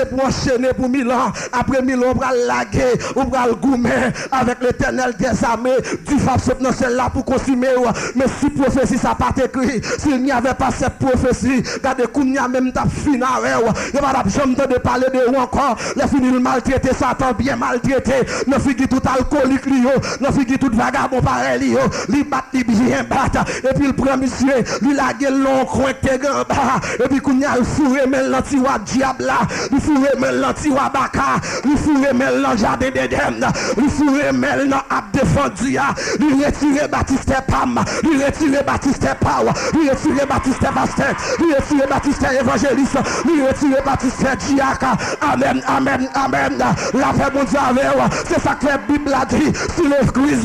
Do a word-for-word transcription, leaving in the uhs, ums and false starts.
c'est pour enchaîner pour mille ans. Après mille ans, on va laguer, on va le goumer avec l'éternel des armées. Du Fab dans celle-là pour consommer. Mais si prophétie ça pas écrit, s'il n'y avait pas cette prophétie, regardez qu'on y a même ta finale. Il va pas jamais de parler de ou encore. Les fini maltraité, Satan bien maltraité. Ne figure tout alcoolique, ne figure tout vagabond pareil, li bat, li bien bat. Et puis il prend monsieur, lui la gueule long, coin que gamba. Et puis qu'on y a le fourré, mais l'antiwa diable là, le fourré, mais l'antiwa baka, le fourré, mais l'anjardin d'Éden, le fourré, mais l'ab défendu, lui retirer Baptiste Pam, lui retirer Baptiste Power, lui retirer Baptiste Pasteur, lui retirer Baptiste Évangéliste, lui retirer Baptiste Diaka. Amen, amen, amen. La paix, mon Dieu, c'est ça que la Bible a dit sur l'église.